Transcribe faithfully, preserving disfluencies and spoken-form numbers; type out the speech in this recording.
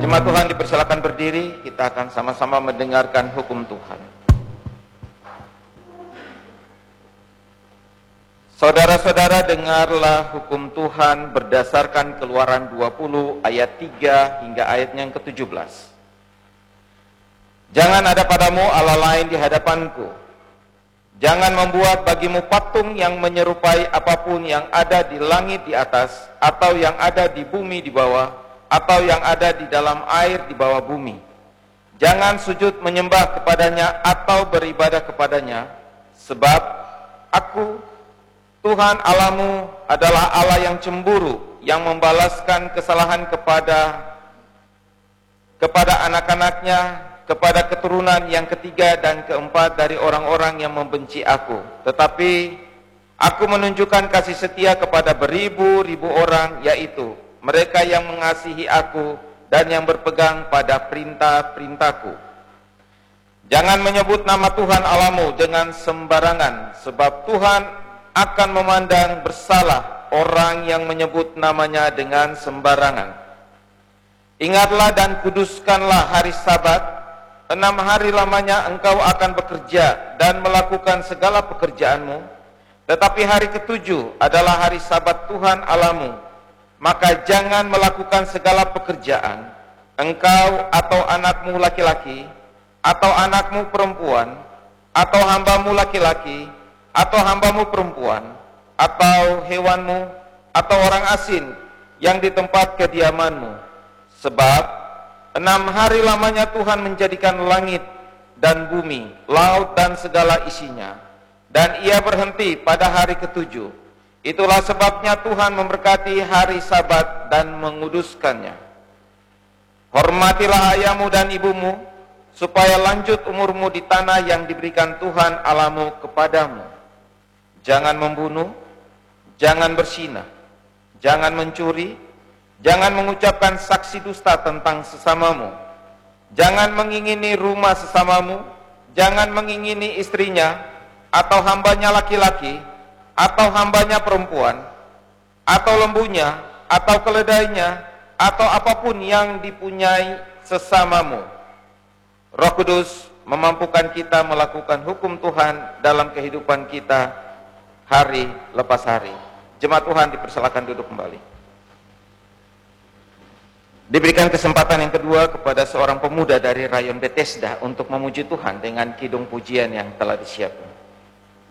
Jemaat Tuhan dipersilakan berdiri, kita akan sama-sama mendengarkan hukum Tuhan. Saudara-saudara, dengarlah hukum Tuhan berdasarkan Keluaran dua puluh ayat tiga hingga ayatnya yang ketujuh belas. Jangan ada padamu Allah lain di hadapanku. Jangan membuat bagimu patung yang menyerupai apapun yang ada di langit di atas, atau yang ada di bumi di bawah, atau yang ada di dalam air di bawah bumi. Jangan sujud menyembah kepadanya atau beribadah kepadanya, sebab aku, Tuhan Allahmu, adalah Allah yang cemburu, yang membalaskan kesalahan kepada kepada anak-anaknya, kepada keturunan yang ketiga dan keempat dari orang-orang yang membenci aku. Tetapi aku menunjukkan kasih setia kepada beribu-ribu orang, yaitu mereka yang mengasihi aku dan yang berpegang pada perintah-perintahku. Jangan menyebut nama Tuhan Allahmu dengan sembarangan, sebab Tuhan akan memandang bersalah orang yang menyebut namanya dengan sembarangan. Ingatlah dan kuduskanlah hari Sabat. Enam hari lamanya engkau akan bekerja dan melakukan segala pekerjaanmu, tetapi hari ketujuh adalah hari Sabat Tuhan Allahmu. Maka jangan melakukan segala pekerjaan, engkau atau anakmu laki-laki, atau anakmu perempuan, atau hambamu laki-laki, atau hambamu perempuan, atau hewanmu, atau orang asing yang di tempat kediamanmu. Sebab enam hari lamanya Tuhan menjadikan langit dan bumi, laut dan segala isinya, dan ia berhenti pada hari ketujuh. Itulah sebabnya Tuhan memberkati hari Sabat dan menguduskannya. Hormatilah ayahmu dan ibumu, supaya lanjut umurmu di tanah yang diberikan Tuhan Allahmu kepadamu. Jangan membunuh, jangan berzinah, jangan mencuri, jangan mengucapkan saksi dusta tentang sesamamu, jangan mengingini rumah sesamamu, jangan mengingini istrinya, atau hambanya laki-laki, atau hambanya perempuan, atau lembunya, atau keledainya, atau apapun yang dipunyai sesamamu. Roh Kudus memampukan kita melakukan hukum Tuhan dalam kehidupan kita hari lepas hari. Jemaat Tuhan dipersilakan duduk kembali. Diberikan kesempatan yang kedua kepada seorang pemuda dari Rayon Bethesda untuk memuji Tuhan dengan kidung pujian yang telah disiapkan.